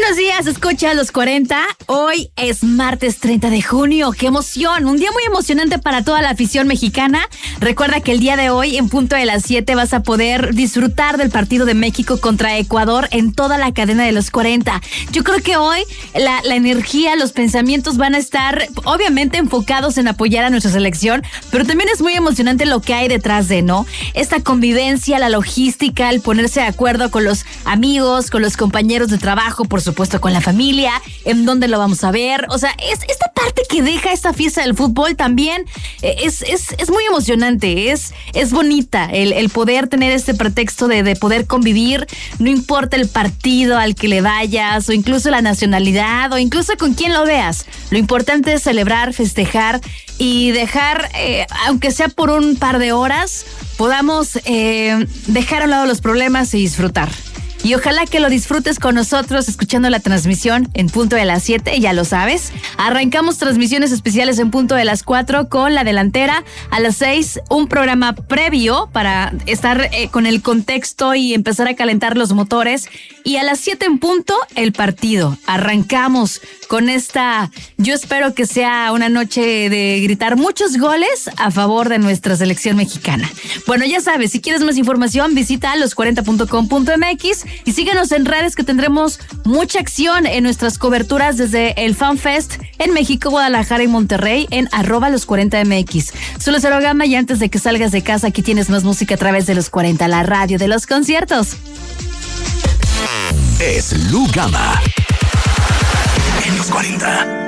Buenos días, escucha los 40. Hoy es martes 30 de junio. ¡Qué emoción! Un día muy emocionante para toda la afición mexicana. Recuerda que el día de hoy, en punto de las 7, vas a poder disfrutar del partido de México contra Ecuador en toda la cadena de los 40. Yo creo que hoy la energía, los pensamientos van a estar obviamente enfocados en apoyar a nuestra selección, pero también es muy emocionante lo que hay detrás de, ¿no? Esta convivencia, la logística, el ponerse de acuerdo con los amigos, con los compañeros de trabajo, por supuesto con la familia, en dónde lo vamos a ver. O sea, es esta parte que deja esta fiesta del fútbol también es muy emocionante, es bonita el poder tener este pretexto de poder convivir, no importa el partido al que le vayas, o incluso la nacionalidad, o incluso con quién lo veas. Lo importante es celebrar, festejar y dejar, aunque sea por un par de horas, podamos dejar a un lado los problemas y disfrutar. Y ojalá que lo disfrutes con nosotros escuchando la transmisión en punto de las 7, ya lo sabes. Arrancamos transmisiones especiales en punto de las 4 con la delantera. A las 6, un programa previo para estar con el contexto y empezar a calentar los motores. Y a las 7 en punto, el partido. Arrancamos con esta, yo espero que sea una noche de gritar muchos goles a favor de nuestra selección mexicana. Bueno, ya sabes, si quieres más información, visita los40.com.mx y síguenos en redes que tendremos mucha acción en nuestras coberturas desde el FanFest en México, Guadalajara y Monterrey en @los40mx. Solo Cero Gama, y antes de que salgas de casa, aquí tienes más música a través de los 40, la radio de los conciertos. Es Lu Gama en los 40.